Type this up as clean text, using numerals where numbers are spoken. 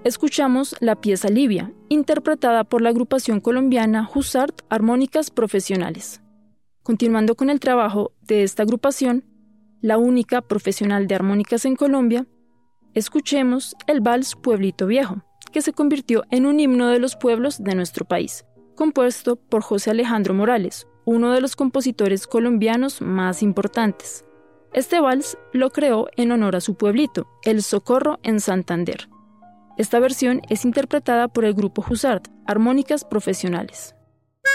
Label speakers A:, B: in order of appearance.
A: escuchamos la pieza Libia, interpretada por la agrupación colombiana Hussard Armónicas Profesionales. Continuando con el trabajo de esta agrupación, la única profesional de armónicas en Colombia, escuchemos el Vals Pueblito Viejo, que se convirtió en un himno de los pueblos de nuestro país, compuesto por José Alejandro Morales, uno de los compositores colombianos más importantes. Este vals lo creó en honor a su pueblito, El Socorro, en Santander. Esta versión es interpretada por el grupo Hussard, Armónicas Profesionales.